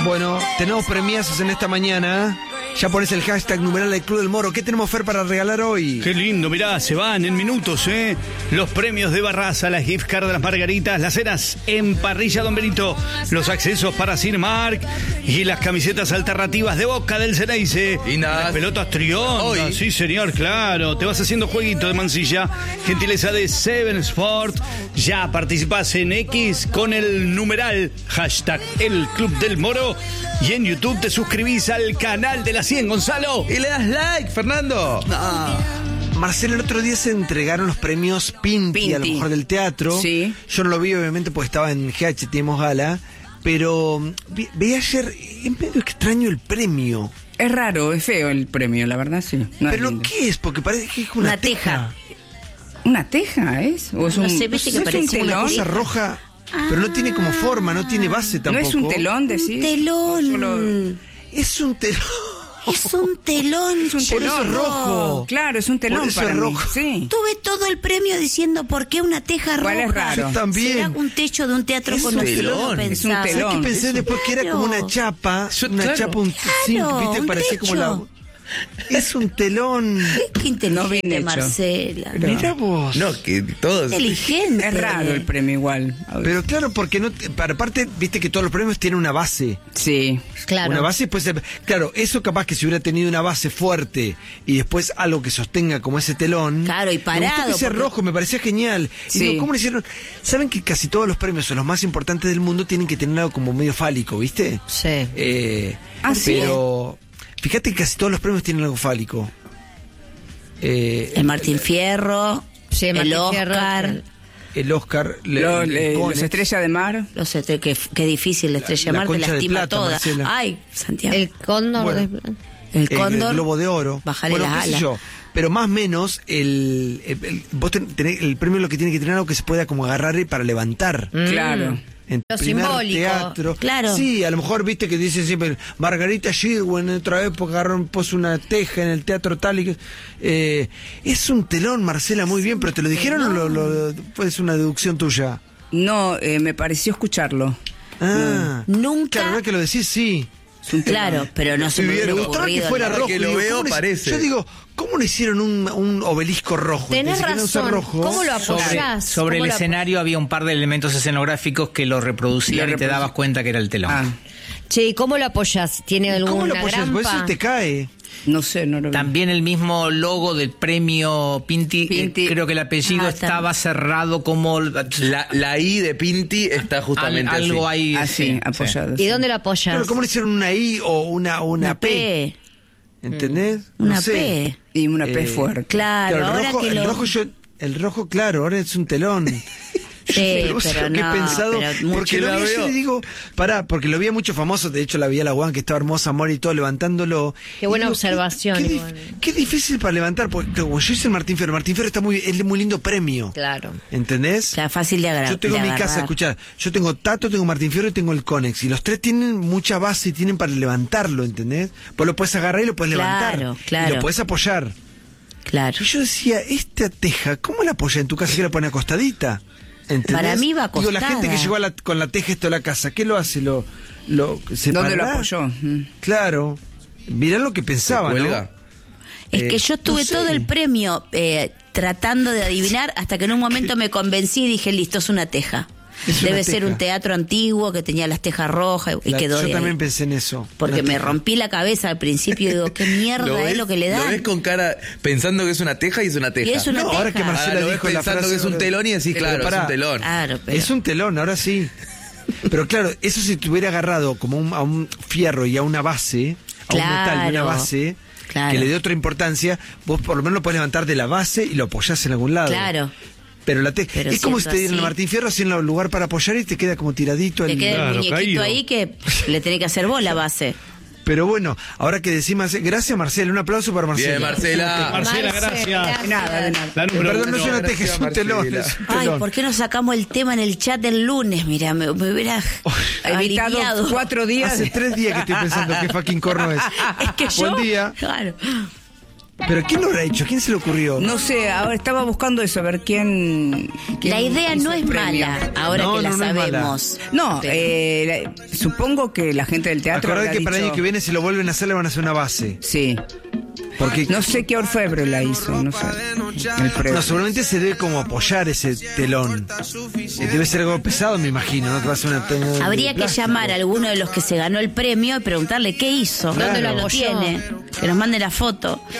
Bueno, tenemos premiazos en esta mañana. Ya pones el hashtag numeral del Club del Moro. ¿Qué tenemos, Fer, para regalar hoy? Qué lindo, mirá, se van en minutos, ¿eh? Los premios de Barraza, las gift cards de las margaritas, las cenas en Parrilla Don Benito, los accesos para Cinemark y las camisetas alternativas de Boca del Ceneice. Y nada. Las pelotas Trionda, sí señor, claro. Te vas haciendo jueguito de mansilla. Gentileza de Seven Sport. Ya participás en X con el numeral hashtag el Club del Moro. Y en YouTube te suscribís al canal de la 100, Gonzalo. Y le das like, Fernando. Marcelo, el otro día se entregaron los premios Pinti, a lo mejor del teatro. Sí. Yo no lo vi, obviamente, porque estaba en GH, teníamos gala. Pero veía ayer, es medio extraño el premio. Es raro, es feo el premio, la verdad, sí. No ¿Pero qué es? Porque parece que es una teja. ¿Una teja es? ¿O es No un, sé, viste que ¿es parece un Una telón? cosa roja, pero no tiene como forma, no tiene base ¿No tampoco. es un telón, decís? Telón. Es un telón. Es un telón. Es un Por eso telón es rojo. Claro, es un telón Por eso para es mí. rojo. Sí. Tuve todo el premio diciendo por qué una teja roja. ¿Cuál es raro? Yo también. ¿Será un techo de un teatro Es un conocido? telón. Lo Es un pensaba. telón. ¿Sabes qué pensé después? Que era como una chapa. Una chapa, sí, ¿viste? un Parecía como la... techo. Es un telón. Qué inteligente, No bien hecho. Marcela. Mirá vos. No, que todos. Inteligente. Es raro el premio igual. Pero claro, porque no, para aparte, viste que todos los premios tienen una base. Sí. Claro. Una base después, claro, eso capaz que si hubiera tenido una base fuerte y después algo que sostenga como ese telón. Claro, y Me parado, gustó que sea porque- rojo, me parecía genial. Y Sí. digo, ¿cómo lo hicieron? Saben que casi todos los premios, o los más importantes del mundo, tienen que tener algo como medio fálico, ¿viste? Sí. Sí. Pero fíjate que casi todos los premios tienen algo fálico. El Martín Fierro. Sí, el Martín Oscar. Fierro. El Oscar, Los Bonnet. Estrellas de Mar. Qué difícil la Estrella La Mar, te Concha de lastima Plata, toda. Marcela. Ay, Santiago. El cóndor. Bueno. El cóndor. El Globo de Oro. Bájale bueno, las qué sé alas. yo. Pero más o menos, vos tenés el premio lo que tiene que tener algo que se pueda como agarrar para levantar. Claro. En Lo primer simbólico. teatro. Claro. Sí, a lo mejor viste que dicen siempre Margarita Shirwen en otra época agarró puso una teja en el teatro tal y que es un telón, Marcela, muy bien, pero ¿te lo dijeron o es una deducción tuya? No, me pareció escucharlo. Ah, Nunca. claro, ahora que lo decís, sí. Claro, pero no se me hubiera Me gustaba que ocurrido. fuera nada. rojo. que lo Digo, veo ¿cómo le- parece. Yo digo, ¿cómo le hicieron un obelisco rojo? Tenés Dice que no usa razón. rojo. ¿Cómo lo apoyás? Sobre ¿Cómo el lo escenario había un par de elementos escenográficos que lo reproducían y te dabas cuenta que era el telón. Che, ¿y cómo lo apoyás? ¿Tiene alguna ¿Cómo lo apoyas? Pues eso grampa? te cae. No sé, no lo vi. También el mismo logo del premio Pinti, Pinti. creo que el apellido estaba cerrado como La I de Pinti está justamente algo así. ahí. Así, sí, apoyado. ¿Y sí. dónde lo apoyás? Claro, ¿cómo le hicieron una I o una Una P? P. ¿Entendés? Una No sé. P. Y una P fuerte. Claro, Claro, ahora que lo... el rojo, claro, ahora es un telón. Sí, Pero vos pero sabés que he no, pensado, pero mucho porque lo la vi ayer veo. y digo, porque lo vi a muchos famosos, de hecho la vi a la Juan que estaba hermosa, Mori y todo, levantándolo. Qué buena Y digo, observación, Qué, igual. qué difícil para levantar, porque como yo hice el Martín Fierro está es muy lindo premio. Claro. ¿Entendés? O sea, fácil de agarrar. Yo tengo en mi casa, escuchá, yo tengo Tato, tengo Martín Fierro y tengo el Conex. Y los tres tienen mucha base y tienen para levantarlo, ¿entendés? Vos lo puedes agarrar y lo puedes Claro, levantar. claro. Y lo puedes apoyar. Claro. Y yo decía, esta teja, ¿cómo la apoya en tu casa que la pone acostadita? ¿Entendés? Para mí va Digo, la gente que acostada. llegó con la teja esto a la casa, ¿qué lo hace? ¿Se ¿Dónde lo parará? apoyó? Claro. Mirá lo que pensaba, ¿no? Cuelga. Es que yo tuve no sé. todo el premio tratando de adivinar hasta que en un momento me convencí y dije, listo, es una teja. Es una Debe ser teja. un teatro antiguo que tenía las tejas rojas y quedó Yo de también ahí. pensé en eso. Porque Una me teja. rompí la cabeza al principio y digo, ¿qué mierda es lo que le Lo dan? ves con cara pensando que es una teja y es una teja. Y es una No, teja. ahora que Marcela Ahora lo ves dijo la pensando frase, que es un telón y decís, Pero claro, es pará. un telón. Claro, pero... Es un telón, ahora sí. Pero claro, eso si te hubiera agarrado como a un fierro y a una base, a un metal y una Claro, base, claro. que le dé otra importancia, vos por lo menos lo podés levantar de la base y lo apoyás en algún lado. Claro. Pero Pero es como si siendo te dieran el así- Martín Fierro sin lugar para apoyar y te queda como tiradito. Le queda el Claro, muñequito caído. ahí que le tenés que hacer vos la base. Pero bueno, ahora que decimos, gracias Marcela, un aplauso para Marcela. Bien, Marcela. Marcela, gracias. De nada, de nada. La número Perdón, no es uno. una teja, es un telón. Marcela. Es un Ay, telón. ¿por qué no sacamos el tema en el chat del lunes? Mira, me hubiera Evitado aliviado. 4 días. Hace 3 días que estoy pensando qué fucking corno es. Es que yo... Buen día. Claro. ¿Pero quién lo habrá hecho? ¿Quién se le ocurrió? No sé, ahora estaba buscando eso, a ver quién La idea hizo no el es premio. mala, ahora No, que la no, no es mala. sabemos. No, Pero- supongo que la gente del teatro Acordate habrá que para el dicho- año que viene, si lo vuelven a hacer, le van a hacer una base. Sí. Porque No sé qué orfebre la hizo, no sé. El premio. no, seguramente se debe como apoyar ese telón. Debe ser algo pesado, me imagino, ¿no? Que va a ser una telón Habría de que plástico. llamar a alguno de los que se ganó el premio y preguntarle qué hizo, Claro. dónde lo Apoyó. tiene, que nos mande la foto.